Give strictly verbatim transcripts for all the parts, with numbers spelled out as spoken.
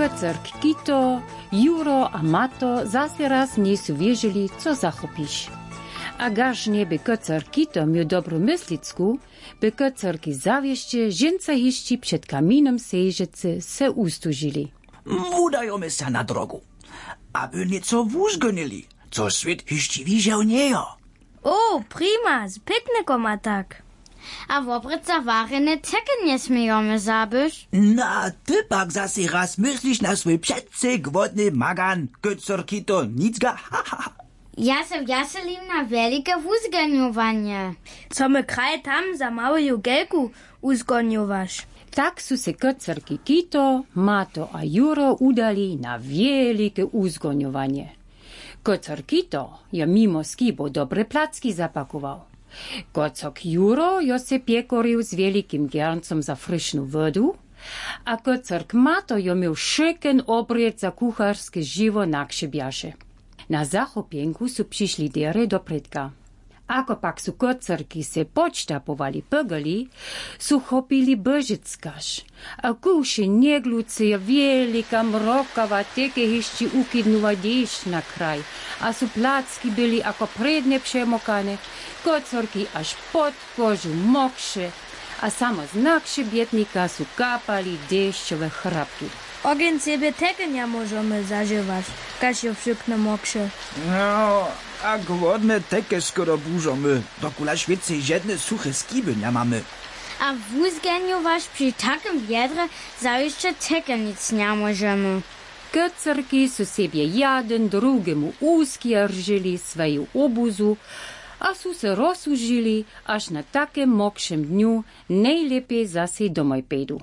Kocerk Kito, Juro a Mato zase raz nie su wierzyli, co zachopisz. A gaż nie by kocerk Kito miał dobrą myslicku, by kocerki zawieście żęca hiszci przed kaminem sejrzecy se ustużyli. Udajemy się na drogu, aby nieco wózgonili, co świat hiszci widział niejo. O, prima, z piknikom a tak. A wopred zawarene Tecken nie smejemy zabyś? Na, ty pak zase raz myślisz na swój przedce gwodny magan, kocerk Kito, nicga, ha, ha, ha. Ja se wjaselim na wielkie wózgoniowanie. Co my kraj tam za małe jugelku uzgoniowasz? Tak su se kocerki Kito, Mato a Juro udali na wielkie uzgoniowanie. Kocerk Kito je mimo skibo dobre placki zapakował. Kocerk Juro jo se piekorił z wielkim garncom za frišnu wodu, a kocerk Mato jo miał szyken obriec za kucharskie żywo nakšebiaše. Na zachopienku su přišli dere do predka. Ako pak su kocerki se počtapowali pogoli, su chopili božickaš. A kuši njegluce je velika mrokava teke hišči ukidnuva dešť na kraj. A su placki byli ako predne přemokane, kocerki až pod kožu mokše, a samo z nakšebietnika su kapali dešťové chrapky. Ogień ciebie tego nie możemy zażywać, każ ją wszyknę moksze. No, a gwodne teke skoro burzamy, dokula świecy żadne suche skiby nie mamy. A wózgoniować przy takim wiedrze za jeszcze Tecken nic nie możemy. Kocerki su sobie jeden drugiemu uskierżyli swoją obuzu, a su se rozsužili, aż na takim mokšem dniu najlepiej zase domoj pejdu.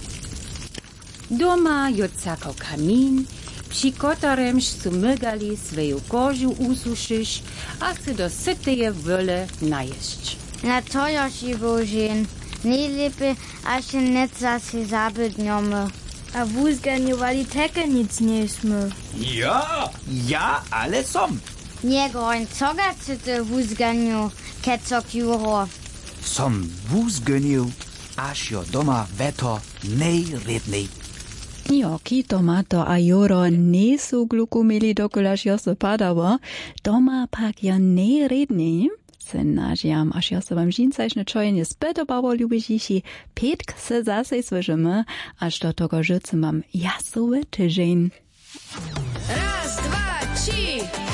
Doma jo cakał kamin, przy kotaremž su mygali swoją kożu ususzyć, a se do syteje wole najeść. Na to już i wożin. Najlepiej, aż się nie zase zabydniemy. A wózgoniowali tego nic nieśmy. Ja, ja, ale som. Nie goń, co gacy ty wózgoniu, kecok Juro. Som wózgonił, aż jo doma weto nejrednej. Jo, Kito, Mato a Juro nie su gluku mieli dokulaž jo se padało, doma pak jo nejrednej. Se nažiam, až jo se vam žincajšne čojenie spedobało ljubižiši, petk se zase słyšimy, až do tego życy mam jasowy tydzień. Raz, dwa, trzy.